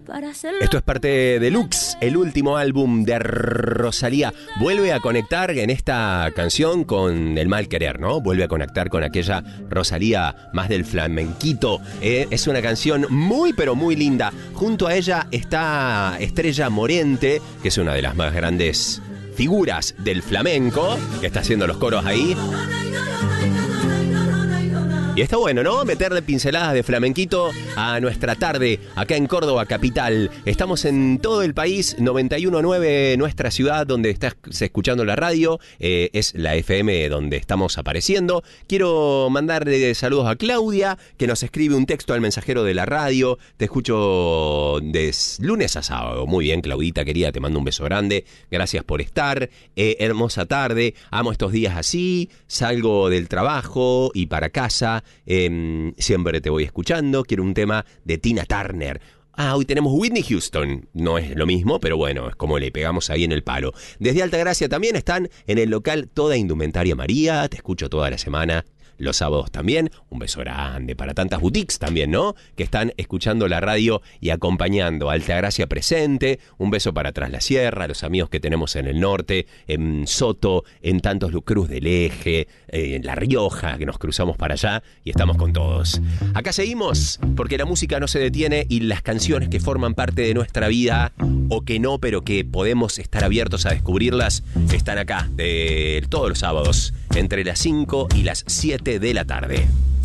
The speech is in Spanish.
Esto es parte de Lux, el último álbum de Rosalía. Vuelve a conectar en esta canción con el mal querer, ¿no? Vuelve a conectar con aquella Rosalía más del flamenquito. Es una canción muy, pero muy linda. Junto a ella está Estrella Morente, que es una de las más grandes figuras del flamenco, que está haciendo los coros ahí. Y está bueno, ¿no? Meterle pinceladas de flamenquito a nuestra tarde acá en Córdoba capital. Estamos en todo el país, 91.9 nuestra ciudad donde estás escuchando la radio. Es la FM donde estamos apareciendo. Quiero mandarle saludos a Claudia, que nos escribe un texto al mensajero de la radio. Te escucho de lunes a sábado. Muy bien, Claudita querida, te mando un beso grande. Gracias por estar. Hermosa tarde. Amo estos días así. Salgo del trabajo y para casa. Siempre te voy escuchando. Quiero un tema de Tina Turner. Hoy tenemos Whitney Houston. No es lo mismo, pero bueno, es como le pegamos ahí en el palo. Desde Altagracia también están en el local Toda Indumentaria María. Te escucho toda la semana. Los sábados también. Un beso grande para tantas boutiques también, ¿no? Que están escuchando la radio y acompañando. Altagracia presente. Un beso para Tras la Sierra, los amigos que tenemos en el norte, en Soto, en tantos Cruz del Eje, en La Rioja, que nos cruzamos para allá y estamos con todos. Acá seguimos porque la música no se detiene y las canciones que forman parte de nuestra vida, o que no, pero que podemos estar abiertos a descubrirlas, están acá de todos los sábados, entre las 5 y las 7 de la tarde.